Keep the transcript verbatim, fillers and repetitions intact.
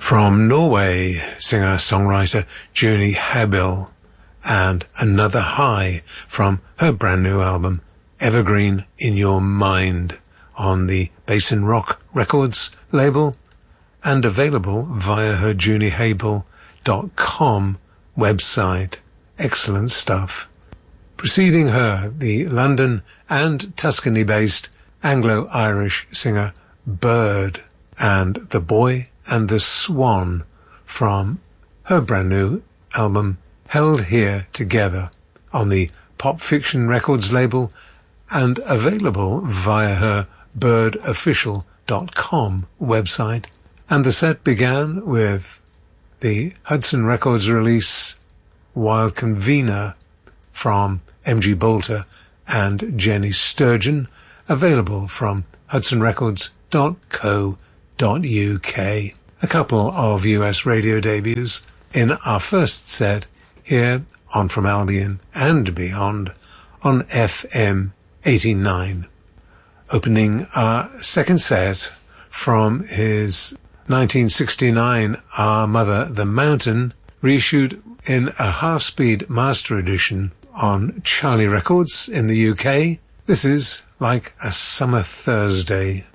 From Norway, singer-songwriter Juni Habil, and Another High from her brand new album Evergreen in Your Mind on the Basin Rock Records label and available via her juni habil dot com website. Excellent stuff. Preceding her, the London and Tuscany-based Anglo-Irish singer Bird and The Boy and the Swan from her brand new album Held Here Together on the Pop Fiction Records label and available via her bird official dot com website. And the set began with the Hudson Records release Wild Convener from M G Bolter and Jenny Sturgeon, available from hudson records dot co dot uk. A couple of U S radio debuts in our first set here on From Albion and Beyond on F M eighty-nine. Opening our second set from his nineteen sixty-nine Our Mother the Mountain, reissued in a half-speed master edition on Charlie Records in the U K. This is Like a Summer Thursday.